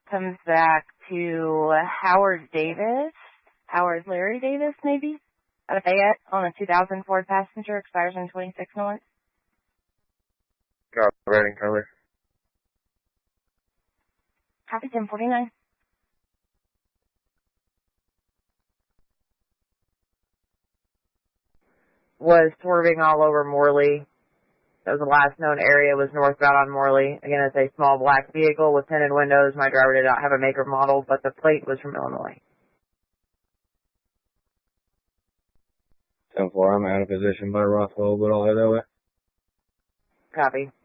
comes back to Howard Davis. Howard Larry Davis, maybe? Out of Fayette on a 2000 Ford Passenger, expires in 26 months. Got red in color. Copy 1049. Was swerving all over Morley. That was the last known area, was northbound on Morley. Again, it's a small black vehicle with tinted windows. My driver did not have a make or model, but the plate was from Illinois. 10-4, I'm out of position by Roswell, but I'll head that way. Copy.